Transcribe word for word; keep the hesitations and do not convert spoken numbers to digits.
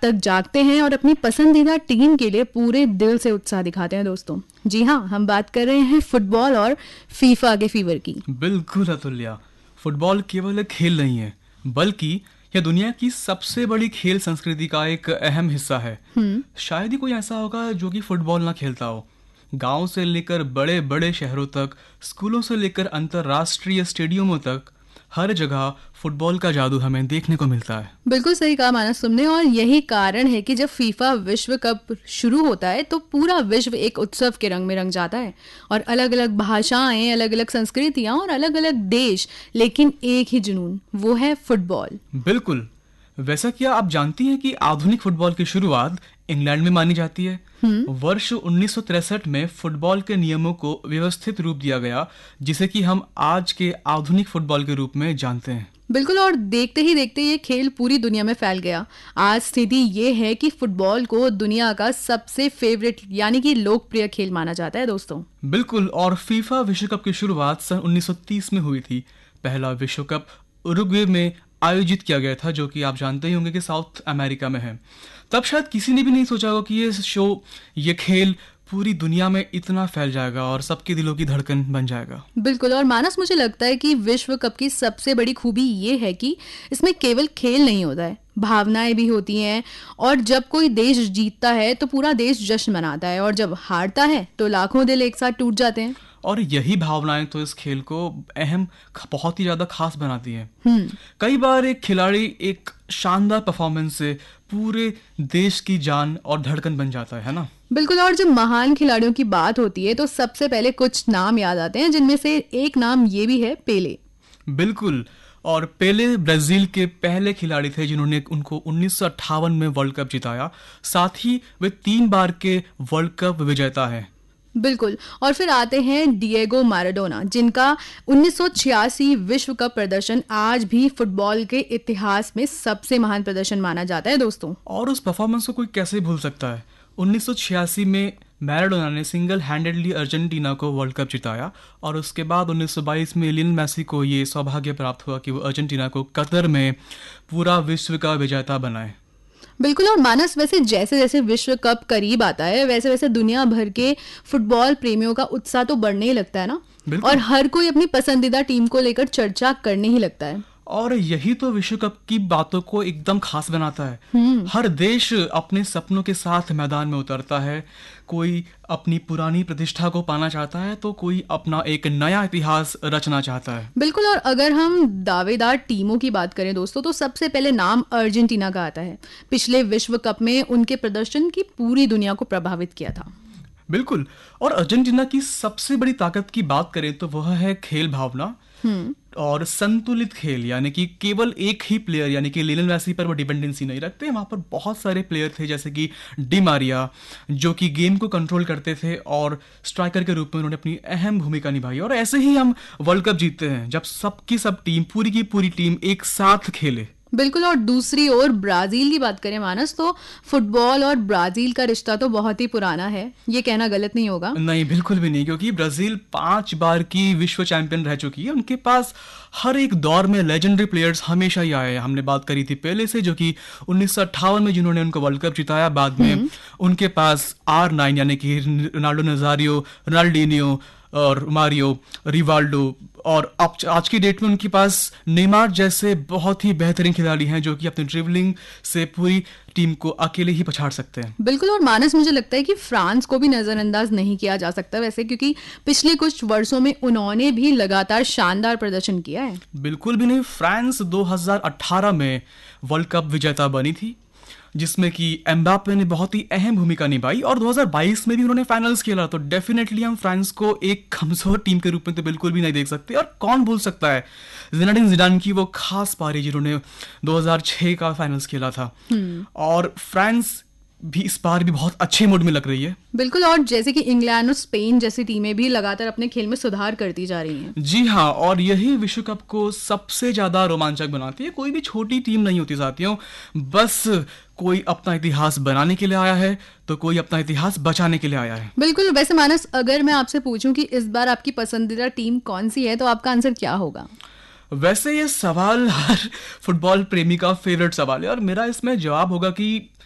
तक जागते हैं और अपनी पसंदीदा टीम के लिए पूरे दिल से उत्साह दिखाते हैं दोस्तों। जी हाँ, हम बात कर रहे हैं फुटबॉल और फीफा के फीवर की। बिल्कुल अतुल्या, फुटबॉल केवल एक खेल नहीं है, बल्कि यह दुनिया की सबसे बड़ी खेल संस्कृति का एक अहम हिस्सा है। शायद ही कोई ऐसा होगा जो कि फुटबॉल ना खेलता हो। गांव से लेकर बड़े बड़े शहरों तक, स्कूलों से लेकर अंतर्राष्ट्रीय स्टेडियमों तक, हर जगह फुटबॉल का जादू हमें देखने को मिलता है। बिल्कुल सही कहा मानस तुमने, और यही कारण है कि जब फीफा विश्व कप शुरू होता है तो पूरा विश्व एक उत्सव के रंग में रंग जाता है, और अलग अलग भाषाएं, अलग अलग संस्कृतियां और अलग अलग देश, लेकिन एक ही जुनून, वो है फुटबॉल। बिल्कुल। वैसा क्या आप जानती हैं कि आधुनिक फुटबॉल की शुरुआत इंग्लैंड में मानी जाती है। वर्ष उन्नीस सौ तिरसठ में फुटबॉल के नियमों को व्यवस्थित रूप दिया गया, जिसे कि हम आज के आधुनिक फुटबॉल के रूप में जानते हैं। बिल्कुल, और देखते ही देखते ये खेल पूरी दुनिया में फैल गया। आज स्थिति ये है कि फुटबॉल को दुनिया का सबसे फेवरेट यानी कि लोकप्रिय खेल माना जाता है दोस्तों। बिल्कुल, और फीफा विश्व कप की शुरुआत सन उन्नीस सौ तीस में हुई थी। पहला विश्व कप उरुग्वे में आयोजित किया गया था, जो कि आप जानते ही होंगे कि साउथ अमेरिका में है। तब शायद किसी ने भी नहीं सोचा होगा कि ये शो, ये खेल पूरी दुनिया में इतना फैल जाएगा और सबके दिलों की धड़कन बन जाएगा। बिल्कुल, और मानस मुझे लगता है कि विश्व कप की सबसे बड़ी खूबी ये है कि इसमें केवल खेल नहीं होता है, भावनाएं भी होती हैं। और जब कोई देश जीतता है तो पूरा देश जश्न मनाता है, और जब हारता है तो लाखों दिल एक साथ टूट जाते हैं। और यही भावनाएं तो इस खेल को अहम, बहुत ही ज्यादा खास बनाती हैं। कई बार एक खिलाड़ी एक शानदार परफॉर्मेंस से पूरे देश की जान और धड़कन बन जाता है ना। बिल्कुल, और जब महान खिलाड़ियों की बात होती है तो सबसे पहले कुछ नाम याद आते हैं, जिनमें से एक नाम ये भी है, पेले। बिल्कुल, और पेले ब्राजील के पहले खिलाड़ी थे जिन्होंने उनको उन्नीस सौ अट्ठावन में वर्ल्ड कप जिताया। साथ ही वे तीन बार के वर्ल्ड कप विजेता है। बिल्कुल, और फिर आते हैं डिएगो मैराडोना, जिनका उन्नीस सौ छियासी विश्व कप प्रदर्शन आज भी फुटबॉल के इतिहास में सबसे महान प्रदर्शन माना जाता है दोस्तों। और उस परफॉर्मेंस को कोई कैसे भूल सकता है। उन्नीस सौ छियासी में मैराडोना ने सिंगल हैंडेडली अर्जेंटीना को वर्ल्ड कप जिताया, और उसके बाद उन्नीस सौ बाईस में लियोनेल मेसी को ये सौभाग्य प्राप्त हुआ कि वो अर्जेंटीना को कतर में पूरा विश्व का विजेता बनाए। बिल्कुल, और मानस वैसे जैसे जैसे विश्व कप करीब आता है वैसे वैसे दुनिया भर के फुटबॉल प्रेमियों का उत्साह तो बढ़ने ही लगता है ना, और हर कोई अपनी पसंदीदा टीम को लेकर चर्चा करने ही लगता है। और यही तो विश्व कप की बातों को एकदम खास बनाता है। हर देश अपने सपनों के साथ मैदान में उतरता है। कोई अपनी पुरानी प्रतिष्ठा को पाना चाहता है, तो कोई अपना एक नया इतिहास रचना चाहता है। बिल्कुल, और अगर हम दावेदार टीमों की बात करें दोस्तों तो सबसे पहले नाम अर्जेंटीना का आता है। पिछले विश्व कप में उनके प्रदर्शन की पूरी दुनिया को प्रभावित किया था। बिल्कुल, और अर्जेंटीना की सबसे बड़ी ताकत की बात करें तो वह है खेल भावना और संतुलित खेल, यानी कि केवल एक ही प्लेयर यानी कि लियोनेल मेसी पर वो डिपेंडेंसी नहीं रखते। वहां पर बहुत सारे प्लेयर थे, जैसे कि डी मारिया, जो कि गेम को कंट्रोल करते थे और स्ट्राइकर के रूप में उन्होंने अपनी अहम भूमिका निभाई। और ऐसे ही हम वर्ल्ड कप जीतते हैं जब सबकी सब टीम, पूरी की पूरी टीम एक साथ खेले। बिल्कुल, और दूसरी ओर ब्राजील की बात करें मानस, तो फुटबॉल और ब्राजील का रिश्ता तो बहुत ही पुराना है, ये कहना गलत नहीं होगा। नहीं, बिल्कुल भी नहीं, क्योंकि ब्राजील पांच बार की विश्व चैंपियन रह चुकी है। उनके पास हर एक दौर में लेजेंडरी प्लेयर्स हमेशा ही आए हैं। हमने बात करी थी पहले से, जो कि उन्नीस सौ अट्ठावन में जिन्होंने उनको वर्ल्ड कप जिताया। बाद में उनके पास आर नाइन यानी कि रोनाल्डो नजारियो, रोनाल्डिनियो और मारियो, रिवाल्डो, और अब आज की डेट में उनके पास नेमार जैसे बहुत ही बेहतरीन खिलाड़ी हैं, जो कि अपनी ड्रिबलिंग से पूरी टीम को अकेले ही पछाड़ सकते हैं। बिल्कुल, और मानस मुझे लगता है कि फ्रांस को भी नजरअंदाज नहीं किया जा सकता वैसे, क्योंकि पिछले कुछ वर्षों में उन्होंने भी लगातार शानदार प्रदर्शन किया है। बिल्कुल भी नहीं, फ्रांस दो हज़ार अठारह में वर्ल्ड कप विजेता बनी थी, जिसमें कि एम्बाप्पे ने बहुत ही अहम भूमिका निभाई, और दो हज़ार बाईस में भी उन्होंने फाइनल्स खेला। तो डेफिनेटली हम फ्रांस को एक कमजोर टीम के रूप में तो बिल्कुल भी नहीं देख सकते। और कौन भूल सकता है ज़िनेडिन ज़िडान की वो खास पारी जिन्होंने दो हज़ार छह का फाइनल्स खेला था। और फ्रांस भी इस बार भी बहुत अच्छे मूड में लग रही है। बिल्कुल, और जैसे कि इंग्लैंड और स्पेन जैसी टीमें भी लगातार अपने खेल में सुधार करती जा रही हैं। जी हाँ, और यही विश्व कप को सबसे ज्यादा रोमांचक बनाती है। कोई भी छोटी टीम नहीं होती साथियों, बस कोई अपना इतिहास बनाने के लिए आया है तो कोई अपना इतिहास बचाने के लिए आया है। बिल्कुल, वैसे मानस अगर मैं आपसे पूछूं कि इस बार आपकी पसंदीदा टीम कौन सी है, तो आपका आंसर क्या होगा? वैसे ये सवाल हर फुटबॉल प्रेमी का फेवरेट सवाल है, और मेरा इसमें जवाब होगा कि